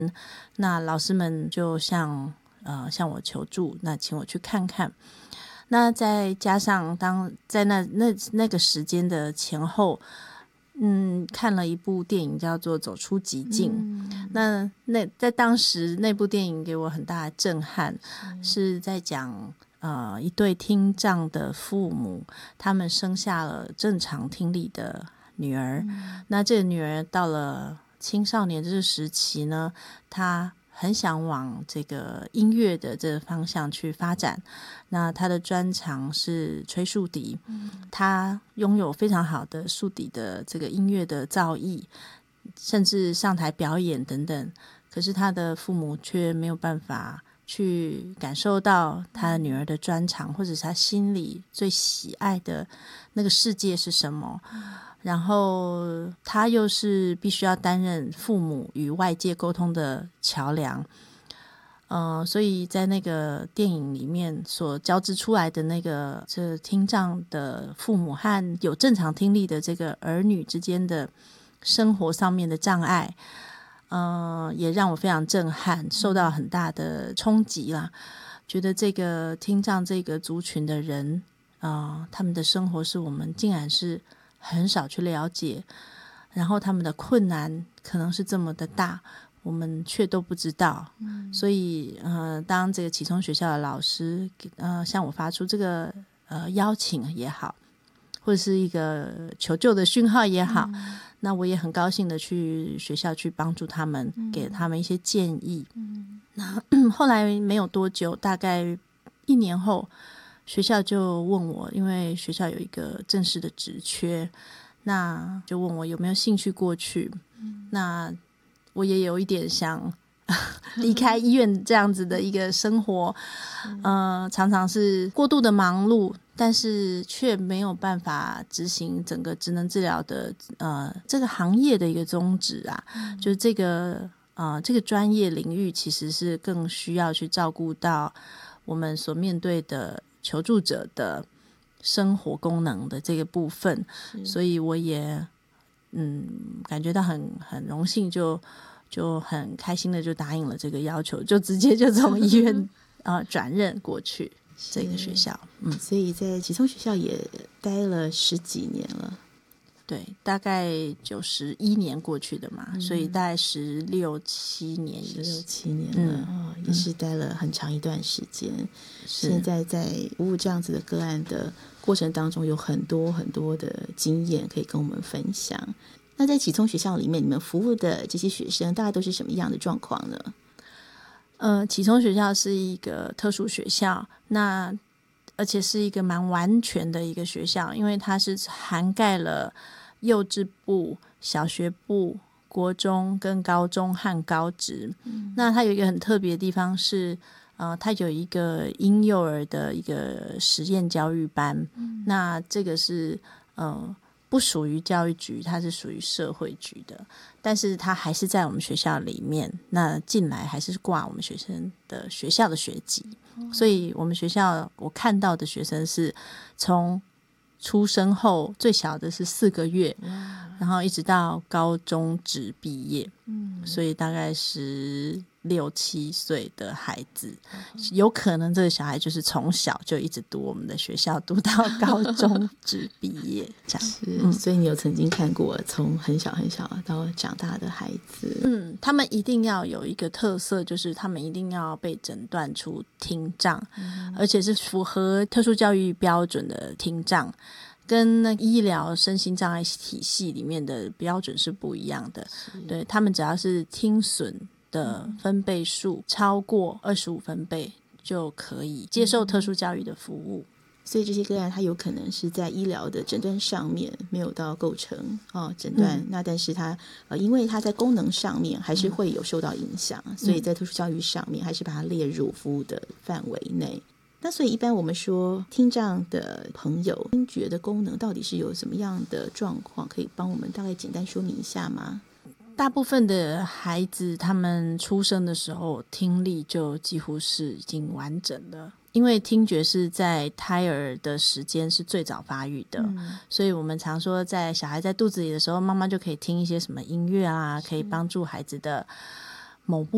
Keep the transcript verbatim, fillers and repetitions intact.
那老师们就向呃向我求助，那请我去看看。那再加上当在那那那个时间的前后，嗯，看了一部电影叫做《走出极境》，嗯，那那在当时那部电影给我很大的震撼，是在讲呃一对听障的父母，他们生下了正常听力的女儿，嗯，那这个女儿到了青少年这个时期呢，她很想往这个音乐的这个方向去发展。那他的专长是吹竖笛，嗯，他拥有非常好的竖笛的这个音乐的造诣，甚至上台表演等等。可是他的父母却没有办法去感受到他的女儿的专长，或者是他心里最喜爱的那个世界是什么。然后他又是必须要担任父母与外界沟通的桥梁，呃，所以在那个电影里面所交织出来的那个这听障的父母和有正常听力的这个儿女之间的生活上面的障碍，呃，也让我非常震撼，受到很大的冲击啦。觉得这个听障这个族群的人，呃，他们的生活是我们竟然是很少去了解，然后他们的困难可能是这么的大，我们却都不知道，嗯，所以呃，当这个启聪学校的老师呃向我发出这个呃邀请也好，或者是一个求救的讯号也好，嗯，那我也很高兴的去学校去帮助他们，嗯，给他们一些建议，嗯，那后来没有多久，大概一年后，学校就问我，因为学校有一个正式的职缺，那就问我有没有兴趣过去，嗯，那我也有一点想离开医院这样子的一个生活，呃，常常是过度的忙碌，但是却没有办法执行整个职能治疗的呃这个行业的一个宗旨啊，嗯，就是这个呃这个专业领域其实是更需要去照顾到我们所面对的求助者的生活功能的这个部分，所以我也嗯感觉到很很荣幸，就就很开心的就答应了这个要求，就直接就从医院呃转任过去这个学校， 嗯，所以在启聪学校也待了十几年了。 对，大概九十一年过去的嘛，嗯，所以大概十六七年， 十六七年了，嗯，哦，也是待了很长一段时间。现在在服务这样子的个案的过程当中，有很多很多的经验可以跟我们分享。那在启聪学校里面，你们服务的这些学生大概都是什么样的状况呢？ 呃，启聪学校是一个特殊学校，那而且是一个蛮完全的一个学校，因为它是涵盖了幼稚部、小学部、国中跟高中和高职，嗯，那它有一个很特别的地方是呃，它有一个婴幼儿的一个实验教育班，嗯，那这个是呃不属于教育局，它是属于社会局的，但是它还是在我们学校里面，那进来还是挂我们学生的学校的学籍，哦，所以我们学校我看到的学生是从出生后最小的是四个月，然后一直到高中职毕业，嗯，所以大概十六七岁的孩子，有可能这个小孩就是从小就一直读我们的学校，读到高中职毕业这样。 是，嗯，所以你有曾经看过从很小很小到长大的孩子？ 嗯，他们一定要有一个特色，就是他们一定要被诊断出听障，嗯，而且是符合特殊教育标准的听障，跟那医疗身心障碍体系里面的标准是不一样的。对，他们只要是听损的分贝数超过二十五分贝就可以接受特殊教育的服务。 所以这些个案它有可能是在医疗的诊断上面没有到构成，哦，诊断，嗯，那但是它呃，因为它在功能上面还是会有受到影响，嗯，所以在特殊教育上面还是把它列入服务的范围内。那所以一般我们说听障的朋友听觉的功能到底是有什么样的状况，可以帮我们大概简单说明一下吗？ 大部分的孩子他们出生的时候听力就几乎是已经完整了，因为听觉是在胎儿的时间是最早发育的，嗯，所以我们常说在小孩在肚子里的时候，妈妈就可以听一些什么音乐啊，可以帮助孩子的某部